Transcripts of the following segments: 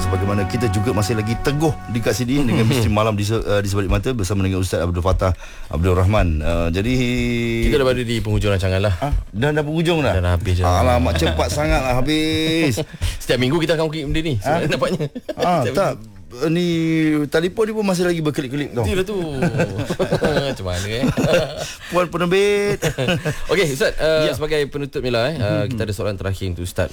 sebagaimana kita juga masih lagi teguh di kat sini dengan Misteri Malam di Sebalik Mata bersama dengan Ustaz Abdul Fattah Abdul Rahman. Jadi kita dah berada di penghujung rancangan lah. Dah penghujung dah. Dah habis dah. Alamak, cepat sangat lah habis. Setiap minggu kita akan ukit benda ni. Nampaknya. Tak. Ni telefon ni pun masih lagi berkelip-kelip tau. Itulah tu. Macam mana Puan penerbit. Okey Ustaz, sebagai penutup ni lah kita ada soalan terakhir untuk Ustaz.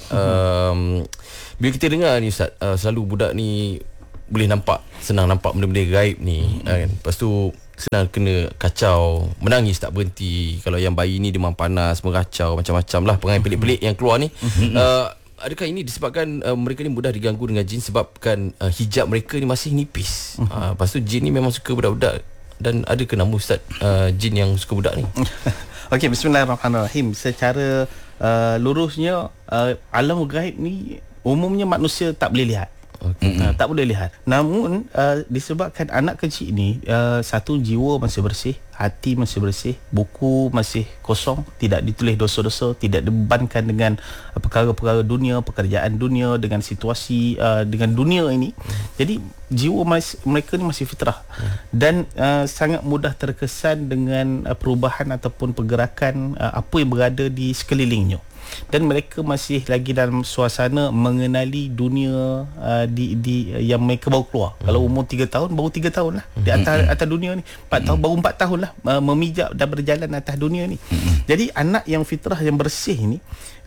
Bila kita dengar ni Ustaz, selalu budak ni boleh senang nampak benda-benda gaib ni kan. Lepas tu senang kena kacau, menangis tak berhenti. Kalau yang bayi ni demam panas, meracau, macam-macam lah perangai pelik-pelik yang keluar ni. Adakah ini disebabkan mereka ni mudah diganggu dengan jin sebabkan hijab mereka ni masih nipis? Lepas tu jin ni memang suka budak-budak. Dan ada ke nama Ustaz jin yang suka budak ni? Okey, bismillahirrahmanirrahim. Secara lurusnya alam gaib ni umumnya manusia tak boleh lihat. Tak boleh lihat. Namun disebabkan anak kecil ni satu, jiwa masih bersih, hati masih bersih, buku masih kosong, tidak ditulis dosa-dosa, tidak dibebankan dengan perkara-perkara dunia, pekerjaan dunia, dengan situasi dengan dunia ini. Jadi jiwa mereka ni masih fitrah dan sangat mudah terkesan dengan perubahan ataupun pergerakan apa yang berada di sekelilingnya. Dan mereka masih lagi dalam suasana mengenali dunia di yang mereka baru keluar. Kalau umur 3 tahun, baru 3 tahun lah di atas dunia ni. 4 tahun, baru 4 tahun lah memijak dan berjalan atas dunia ni. Jadi anak yang fitrah, yang bersih ni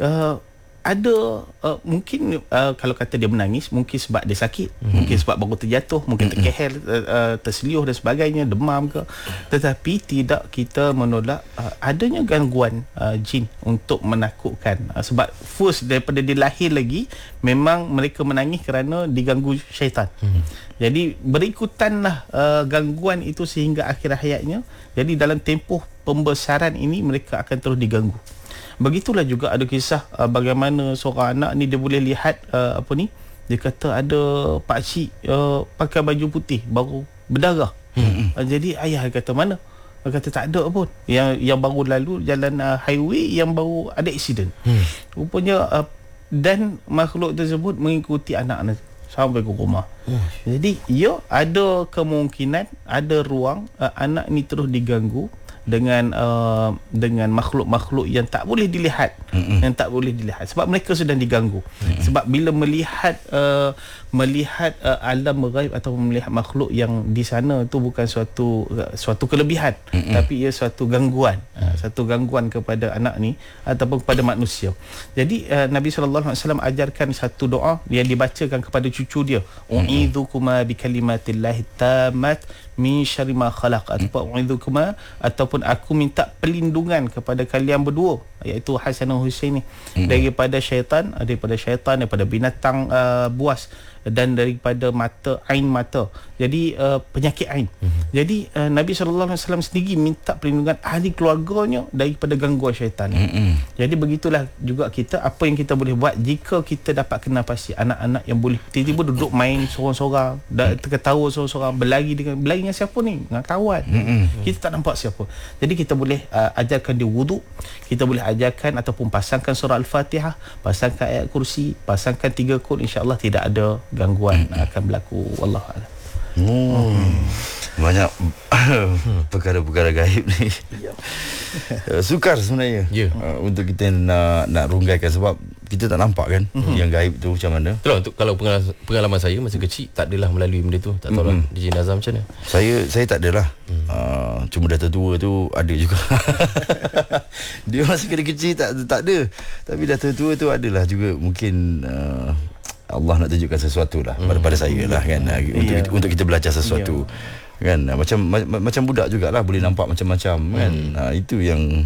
ada mungkin kalau kata dia menangis, mungkin sebab dia sakit, mungkin sebab baru terjatuh, mungkin terkehel, terseliuh dan sebagainya, demam ke. Tetapi tidak kita menolak adanya gangguan jin untuk menakutkan. Sebab first daripada dia lahir lagi memang mereka menangis kerana diganggu syaitan. Jadi berikutanlah gangguan itu sehingga akhir hayatnya. Jadi dalam tempoh pembesaran ini mereka akan terus diganggu. Begitulah juga ada kisah bagaimana seorang anak ni dia boleh lihat dia kata ada pakcik pakai baju putih baru berdarah. Jadi ayah kata mana? Dia kata tak ada pun. Yang baru lalu jalan highway yang baru ada aksiden. Rupanya dan makhluk tersebut mengikuti anak sampai ke rumah. Jadi ada kemungkinan, ada ruang anak ni terus diganggu dengan makhluk-makhluk yang tak boleh dilihat, yang tak boleh dilihat sebab mereka sedang diganggu. Sebab bila melihat alam ghaib atau melihat makhluk yang di sana tu bukan suatu kelebihan, tapi ia suatu gangguan, satu gangguan kepada anak ni ataupun kepada manusia. Jadi Nabi SAW ajarkan satu doa yang dibacakan kepada cucu dia, u'idzukuma bikalimatillahi tammat min syarri ma khalaq, ataupun aku minta perlindungan kepada kalian berdua, iaitu Hasan dan Husain ni, daripada syaitan, daripada binatang buas dan daripada ain mata. Jadi penyakit ain. Jadi Nabi SAW sendiri minta perlindungan ahli keluarganya daripada gangguan syaitan. Jadi begitulah juga kita, apa yang kita boleh buat jika kita dapat kenal pasti anak-anak yang boleh tiba-tiba duduk main sorang-sorang, terketawa sorang-sorang, berlari dengan siapa ni? Dengan kawan. Kita tak nampak siapa. Jadi kita boleh ajarkan dia wuduk, kita boleh ajarkan ataupun pasangkan surah Al-Fatihah, pasangkan ayat kursi, pasangkan 3 kul, insya-Allah tidak ada gangguan akan berlaku. Wallahu a'lam. Banyak perkara-perkara gaib ni. Sukar sebenarnya untuk kita nak runggaikan sebab kita tak nampak kan yang gaib tu macam mana. Itulah, untuk kalau pengalaman saya masa kecil tak adalah melalui benda tu. Tak tahu lah DJ Nazam macam mana. Saya tak adalah. Cuma dah tua tu ada juga. Dia masa kecil tak ada. Tapi dah tua tu adalah juga mungkin Allah nak tunjukkan sesuatu lah pada saya lah kan, untuk kita belajar sesuatu kan, macam budak jugalah boleh nampak macam-macam kan. Itu yang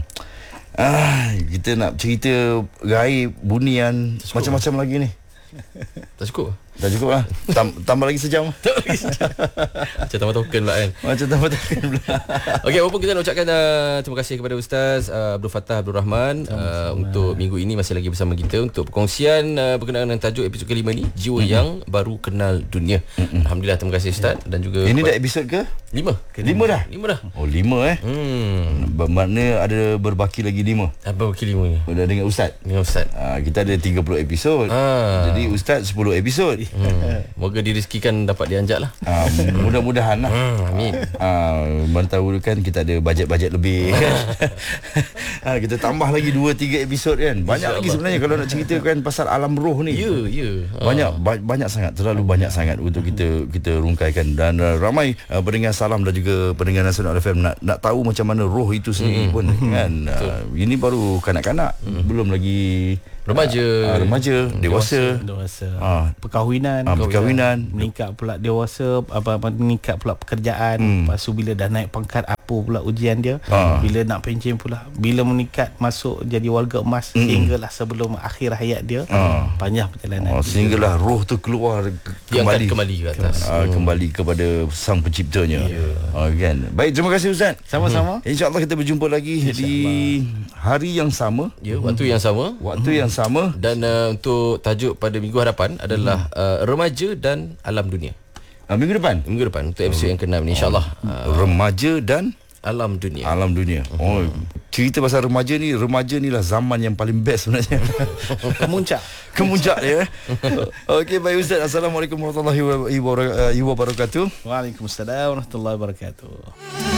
kita nak cerita gaib, bunian, macam-macam lagi ni. Tak cukup? Dah cukup lah. Tambah lagi sejam. Macam tambah token pula kan. Macam tambah token pula. Okey, walaupun kita nak ucapkan terima kasih kepada Ustaz Abdul Fattah Abdul Rahman untuk minggu ini masih lagi bersama kita untuk perkongsian berkenaan dengan tajuk episod ke-5 ni, jiwa yang baru kenal dunia. Alhamdulillah, terima kasih Ustaz. Dan juga ini dah episod ke? 5 dah? 5 dah. Oh, 5 bermakna ada berbaki lagi 5. Berbaki 5 ni. Dengan Ustaz. Dengan Ustaz. Kita ada 30 episod. Jadi Jadi Ustaz 10 episod. Moga direzekikan dapat dianjak lah. Mudah-mudahan lah. Amin. Mana tahu kan kita ada bajet-bajet lebih kan. Kita tambah lagi 2-3 episod kan. Banyak lagi sebenarnya kalau nak ceritakan pasal alam roh ni. Ya. Banyak sangat, terlalu banyak sangat untuk kita rungkaikan. Dan ramai pendengar Salam dan juga pendengar Nasional FM nak tahu macam mana roh itu sendiri pun kan. Ini baru kanak-kanak, belum lagi remaja, dewasa. Perkahwinan, meningkat pula dewasa, meningkat pula pekerjaan. Lepas tu bila dah naik pangkat, apa pula ujian dia, bila nak pencen pula, bila meningkat masuk jadi warga emas, sehinggalah sebelum akhir hayat dia. Panjang perjalanan. Sehinggalah roh tu keluar kembali ke atas. Kembali kepada sang penciptanya. Kan. Baik, terima kasih Ustaz. Sama-sama. InsyaAllah kita berjumpa lagi di hari yang sama. Ya, waktu yang sama. Dan untuk tajuk pada minggu hadapan adalah remaja dan alam dunia. Minggu depan untuk episod yang ke-6 ni insya-Allah. Remaja dan alam dunia. Cerita pasal remaja ni lah zaman yang paling best sebenarnya. Kemuncak dia. Okey, baik Ustaz. Assalamualaikum warahmatullahi wabarakatuh. Waalaikumsalam warahmatullahi wabarakatuh.